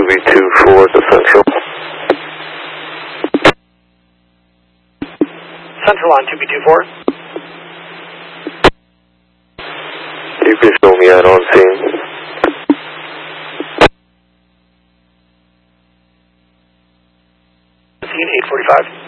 2B24 to Central. Central on 2B24. You can show me out on scene. Scene 845.